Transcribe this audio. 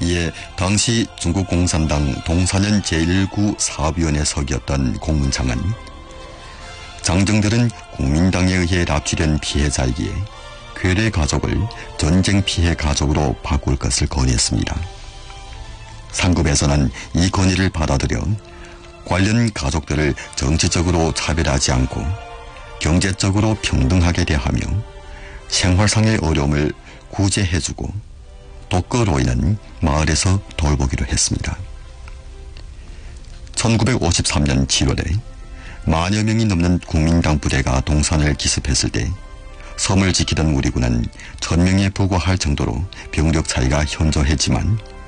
이에 당시 중국 공산당 동사년 제1구 사업위원회 석이었던 공문창은 장정들은 국민당에 의해 납치된 피해자이기에 괴뢰 가족을 전쟁 피해 가족으로 바꿀 것을 건의했습니다. 상급에서는 이 건의를 받아들여 관련 가족들을 정치적으로 차별하지 않고 경제적으로 평등하게 대하며 생활상의 어려움을 구제해주고 독거로 인한 마을에서 돌보기로 했습니다. 1953년 7월에 만여 명이 넘는 국민당 부대가 동산을 기습했을 때 섬을 지키던 우리군은 1000명에 불과할 정도로 병력 차이가 현저했지만